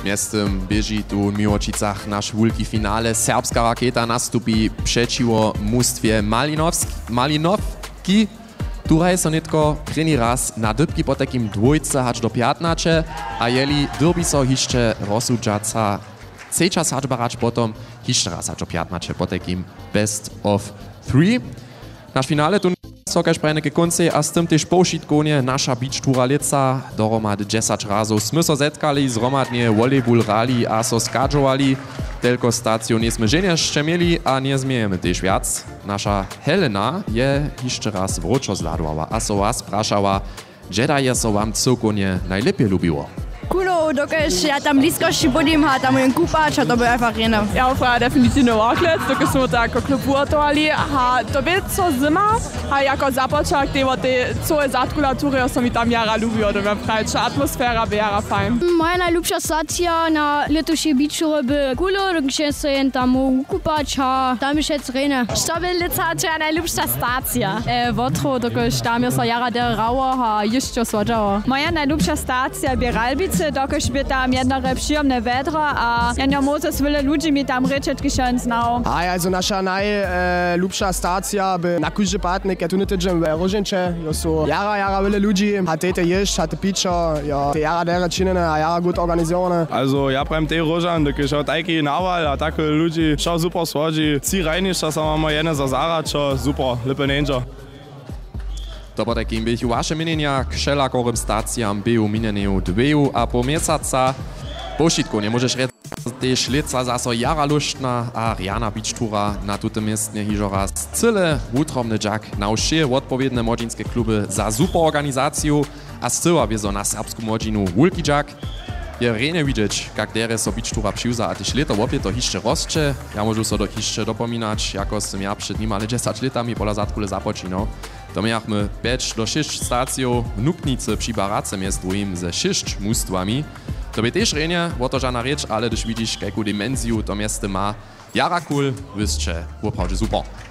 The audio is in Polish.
Miestem bieži tu w Miłočicach nasz wielki finale. Serbska raketa nastupi przeciwko mustwie Malinowki. Turaj so netko první raz na dybki po takim dwójce hač do 15, a jeli derby so hišće rozsudžaca trzecia sadžba rač potom hišće raz hač do 15 po takim best of 3. Naš finale tu so kaž prejne ke konce a s tym tež poušitkovne naša beach turalica dohromady 10 razov sme so zetkali, zromadne volejball rali a so skadžovali. Telko staciju nisme ženje še mieli a nie zmiejeme tež viac. Naša Helena je hišće raz vročo zladovala a so vás prašała, džeda je so vám celkovne najlepie ľubilo. Kulo, dokaž ja tam blízkosti budem a tam budem kúpať a to bude einfach reno. Ja opravdu definitívne Roklec, dokaž sme to ako klub uhotovali a to by co zima a jako započak tej celé zadkulatúry som mi tam jara ľúbilo, to by prajča atmosféra by jara fajn. Moja najljubša stacija na letošnji bičure by Kulo, dokaž se jen tam mogu kúpať a tam je šec rene. Što by lica tvoja najljubša stacija? Votro, dokaž tam je so jara der rauer a ještě sodžało. Moja najljubša stacija by Ralbice, dokaž by tam jednore příjemné vedro a jedno Moses wille ludzi mi tam rečetky šen znał. Also nasza najljubša stacija by na kuži patnik, ja tu nie tydzień roženče, jo so jara wille ludzi, hat te ješť, hat pičo, ja te jara dere činene a jara gut organizovane. Also ja prajem tej rožan, dokaž od tajki naval a tako ludzi, čo super svodži, ci rajništa sa mamo jedne za zara, čo super, lepe nenžo. To takim bych wasze mienienia k wszelakorym stacjam był minioneju 2 a po miesaca pošitku. Nie możesz reći też lica zaso jara luštna a riana beachtura na tutem miestnie hižo raz cyle utromny dżak naušie odpowiedne młodzińskie kluby za super organizaciju a zcyła wiezo na serbsku młodzinu wulki dżak. Je rejne widzieć, jak dere so beachtura přiuza a tyž leto opět to hišće rozče. Ja môžu so do hišće dopominać, jako som ja před nim ale 10 letami pola zadkule započinał. To miachmy 5 do 6 stacjów Nuknicy przy Barace miestwujim ze 6 mustwami. To by też rejnie, to żadna rzecz, ale gdyż widzisz, jaką dimensję to miasto ma, jara cool, wyście, super.